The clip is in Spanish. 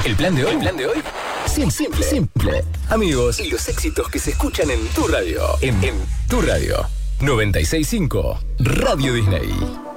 El plan de hoy. El plan de hoy. Simple. Amigos y los éxitos que se escuchan en tu radio. En tu radio. 96.5 Radio Disney.